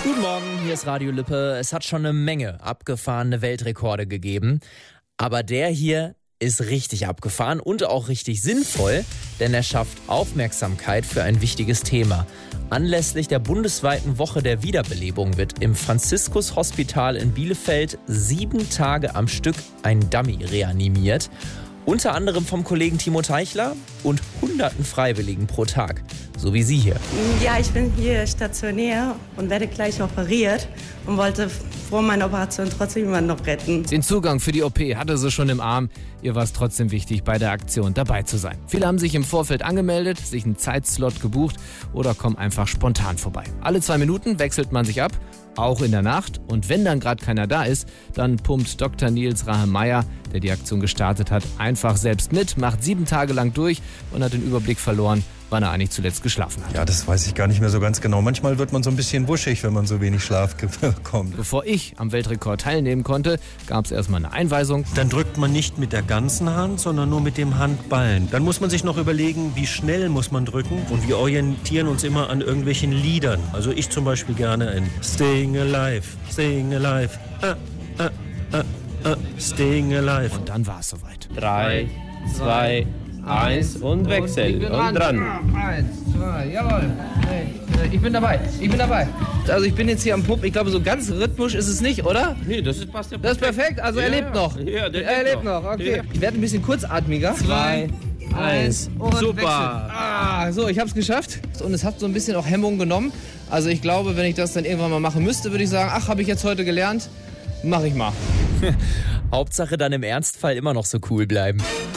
Guten Morgen, hier ist Radio Lippe. Es hat schon eine Menge abgefahrene Weltrekorde gegeben. Aber der hier ist richtig abgefahren und auch richtig sinnvoll, denn er schafft Aufmerksamkeit für ein wichtiges Thema. Anlässlich der bundesweiten Woche der Wiederbelebung wird im Franziskus-Hospital in Bielefeld 7 Tage am Stück ein Dummy reanimiert. Unter anderem vom Kollegen Timo Teichler und hunderten Freiwilligen pro Tag. So wie Sie hier. Ja, ich bin hier stationär und werde gleich operiert und wollte vor meiner Operation trotzdem jemanden noch retten. Den Zugang für die OP hatte sie schon im Arm. Ihr war es trotzdem wichtig, bei der Aktion dabei zu sein. Viele haben sich im Vorfeld angemeldet, sich einen Zeitslot gebucht oder kommen einfach spontan vorbei. Alle 2 Minuten wechselt man sich ab, auch in der Nacht. Und wenn dann gerade keiner da ist, dann pumpt Dr. Nils Rahe-Meyer, der die Aktion gestartet hat, einfach selbst mit, macht 7 Tage lang durch und hat den Überblick verloren, wann er eigentlich zuletzt geschlafen hat. Ja, das weiß ich gar nicht mehr so ganz genau. Manchmal wird man so ein bisschen wuschig, wenn man so wenig Schlaf bekommt. Bevor ich am Weltrekord teilnehmen konnte, gab es erstmal eine Einweisung. Dann drückt man nicht mit der ganzen Hand, sondern nur mit dem Handballen. Dann muss man sich noch überlegen, wie schnell muss man drücken. Und wir orientieren uns immer an irgendwelchen Liedern. Also ich zum Beispiel gerne in Staying Alive, Staying Alive, Staying Alive. Und dann war es soweit. 3, 2, 1 und Wechsel. Und dran. 1, 2, jawohl. Ich bin dabei. Also ich bin jetzt hier am Pump. Ich glaube, so ganz rhythmisch ist es nicht, oder? Nee, das passt ja perfekt. Das ist perfekt. Also er lebt noch. Ja, Er lebt noch. Okay. Ja. Ich werde ein bisschen kurzatmiger. 2, 1 und Super. So, ich habe es geschafft. Und es hat so ein bisschen auch Hemmung genommen. Also ich glaube, wenn ich das dann irgendwann mal machen müsste, würde ich sagen, ach, habe ich jetzt heute gelernt, mache ich mal. Hauptsache dann im Ernstfall immer noch so cool bleiben.